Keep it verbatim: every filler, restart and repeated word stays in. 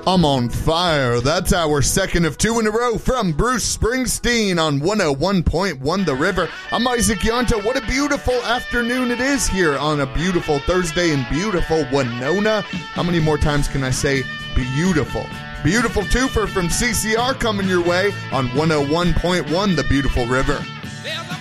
I'm on fire. That's our second of two in a row from Bruce Springsteen on one oh one point one The River. I'm Isaac Yonta. What a beautiful afternoon it is here on a beautiful Thursday in beautiful Winona. How many more times can I say beautiful? Beautiful twofer from C C R coming your way on one oh one point one The Beautiful River. There's a